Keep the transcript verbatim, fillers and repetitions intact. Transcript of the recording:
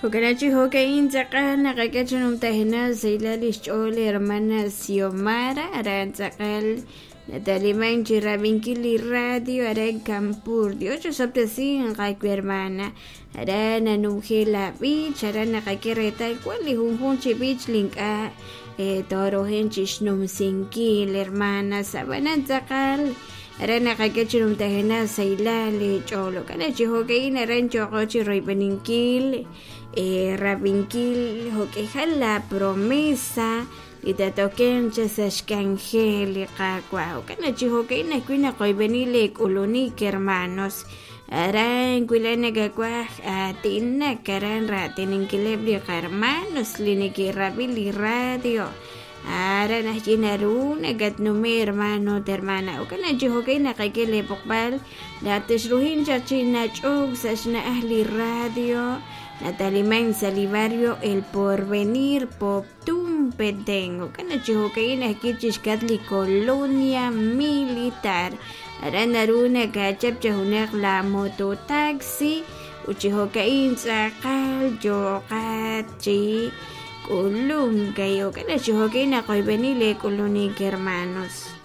Hokanachi hokain zakal nakakachunum tahina Zailalish Ole hermana Xiomara aran zakal Nataliman Chirabinkili Radio aran Campur Diocho saptasi ngakak hermana aran anumhela beach aran nakakireta kwali humhunchi beach link a torohen chishnum sinkil hermana sabanan zakal aran nakakachunum tahina Zailali Cholo kanachi hokain aran chokochi roibaninkil Eh, Rabinkil hokeja la promesa y te toquen chasashkangel kakwa kana chihoke na kuina koibenile koloni hermanos aran kuilene kakwa atina karan ratinin kilebli hermanos liniki rabili radio aran ajinaruna gatnume hermano hermana kana chihoke na kakele pokbal la tishruhin chachina chug sashna ahli radio Nataliman Salivario El Porvenir Poptum Petengo Kana Chihokaina Kichishkatli Colonia Militar Aranaruna Kachap Chahunek La Mototaxi Uchihokain Sakal Yokachi Kulum Kayo Kana Chihokaina Koibenile Colonia Hermanos